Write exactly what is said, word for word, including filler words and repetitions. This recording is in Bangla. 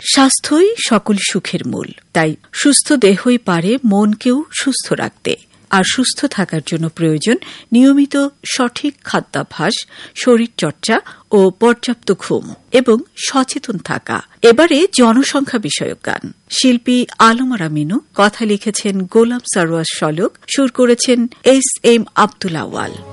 স্বাস্থ্যই সকল সুখের মূল, তাই সুস্থ দেহই পারে মনকেও সুস্থ রাখতে। আর সুস্থ থাকার জন্য প্রয়োজন নিয়মিত সঠিক খাদ্যাভ্যাস, শরীরচর্চা ও পর্যাপ্ত ঘুম এবং সচেতন থাকা। এবারে জনসংখ্যা বিষয়ক গান। শিল্পী আলমারা মিনু, কথা লিখেছেন গোলাম সারওয়ার শলক, সুর করেছেন এস এম আব্দুল আওয়াল।